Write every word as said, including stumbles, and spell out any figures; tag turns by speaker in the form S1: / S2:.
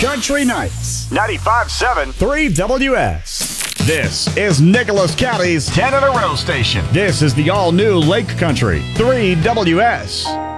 S1: Country Nights.
S2: ninety-five point seven.
S1: three W S. This is Nicholas County's
S2: ten in a row station.
S1: This is the all-new Lake Country three W S.